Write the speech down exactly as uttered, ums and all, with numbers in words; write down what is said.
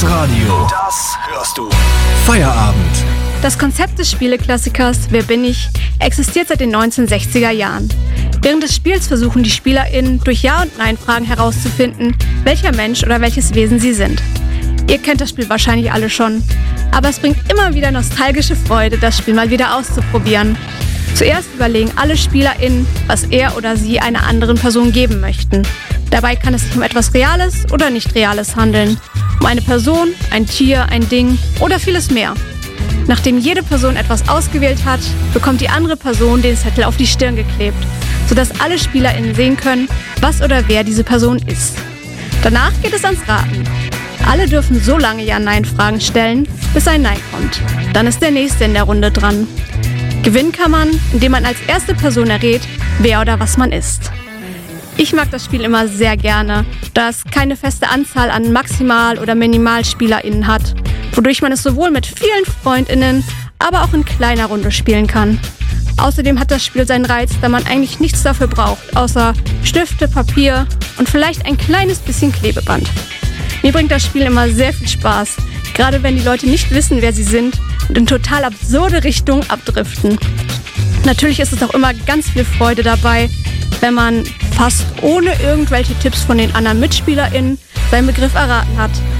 Das Radio. Das hörst du. Feierabend. Das Konzept des Spieleklassikers Wer bin ich? Existiert seit den neunzehnhundertsechziger Jahren. Während des Spiels versuchen die SpielerInnen durch Ja- und Nein-Fragen herauszufinden, welcher Mensch oder welches Wesen sie sind. Ihr kennt das Spiel wahrscheinlich alle schon, aber es bringt immer wieder nostalgische Freude, das Spiel mal wieder auszuprobieren. Zuerst überlegen alle SpielerInnen, was er oder sie einer anderen Person geben möchten. Dabei kann es sich um etwas Reales oder nicht Reales handeln. Um eine Person, ein Tier, ein Ding oder vieles mehr. Nachdem jede Person etwas ausgewählt hat, bekommt die andere Person den Zettel auf die Stirn geklebt, sodass alle SpielerInnen sehen können, was oder wer diese Person ist. Danach geht es ans Raten. Alle dürfen so lange Ja-Nein-Fragen stellen, bis ein Nein kommt. Dann ist der Nächste in der Runde dran. Gewinnen kann man, indem man als erste Person errät, wer oder was man ist. Ich mag das Spiel immer sehr gerne, da es keine feste Anzahl an Maximal- oder MinimalspielerInnen hat, wodurch man es sowohl mit vielen FreundInnen, aber auch in kleiner Runde spielen kann. Außerdem hat das Spiel seinen Reiz, da man eigentlich nichts dafür braucht, außer Stifte, Papier und vielleicht ein kleines bisschen Klebeband. Mir bringt das Spiel immer sehr viel Spaß, gerade wenn die Leute nicht wissen, wer sie sind und in total absurde Richtungen abdriften. Natürlich ist es auch immer ganz viel Freude dabei, wenn man fast ohne irgendwelche Tipps von den anderen MitspielerInnen seinen Begriff erraten hat.